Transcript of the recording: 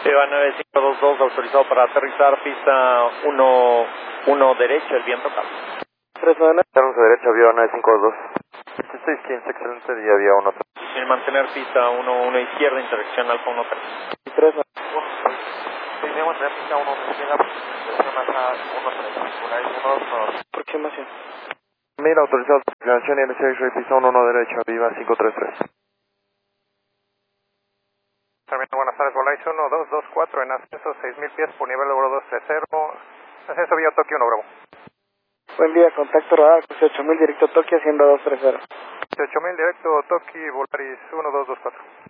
Viva 9522, autorizado para aterrizar, pista 1 derecha, el viento calma. 3 buenas. Estamos a derecha, Viva 9522. 615, excelente día, Vía 1. Sin mantener pista 1 izquierda, interacción Alfa 13. 3 buenas. Tenemos la pista 1 izquierda, Aproximación. 1000 autorizado, aceleración y LCH, pista 1 derecha, Viva 533. Buenas tardes, Volais 1224 en ascenso 6000 pies por nivel logro 230, ascenso vía Tokio 1 Bravo. Buen día, contacto radar 8000 directo Tokio haciendo 230. 8000 directo Tokio Volaris 1224.